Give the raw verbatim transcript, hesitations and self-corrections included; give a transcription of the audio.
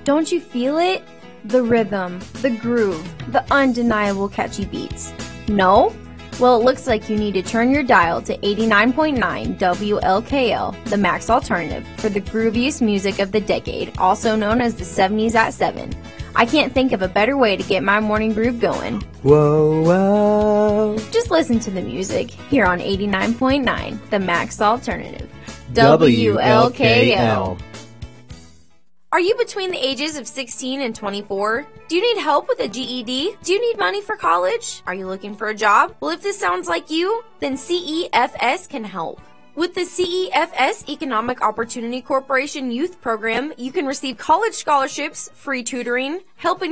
Don't you feel it? The rhythm, the groove, the undeniable catchy beats. No? Well, it looks like you need to turn your dial to eighty-nine point nine W L K L, the Max Alternative, for the grooviest music of the decade, also known as the seventies at seven. I can't think of a better way to get my morning groove going. Whoa, whoa. Just listen to the music here on eighty-nine point nine, the Max Alternative. W L K L. Are you between the ages of sixteen and twenty-four? Do you need help with a G E D? Do you need money for college? Are you looking for a job? Well, if this sounds like you, then C E F S can help. With the C E F S Economic Opportunity Corporation Youth Program, you can receive college scholarships, free tutoring, help in